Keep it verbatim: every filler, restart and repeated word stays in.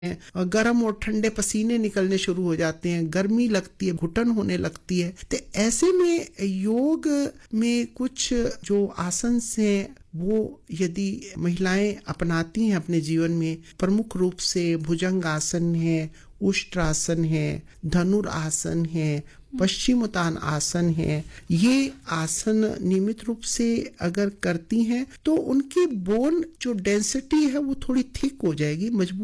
हैं, गर्म और ठंडे पसीने निकलने शुरू हो जाते हैं, गर्मी लगती है, घुटन होने लगती है। तो ऐसे में योग में कुछ जो आसन से वो यदि महिलाएं अपनाती हैं अपने जीवन में, प्रमुख रूप से भुजंग आसन है, उष्ट्रासन है, धनुरासन है, पश्चिमोत्तान आसन है। ये आसन नियमित रूप से अगर करती हैं तो उनकी बोन जो डेंसिटी है वो थोड़ी थिक हो जाएगी, मजबूत